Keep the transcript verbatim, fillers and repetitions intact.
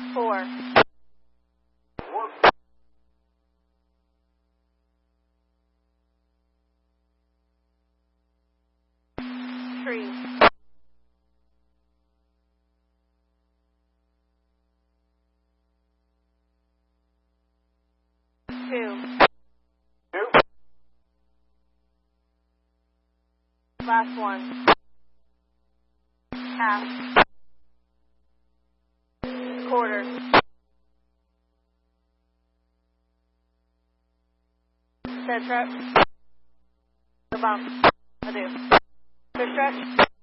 Four. Three. Two. Two. Last one. Half. Quarter. Dead stretch. The bump. I do. Good stretch.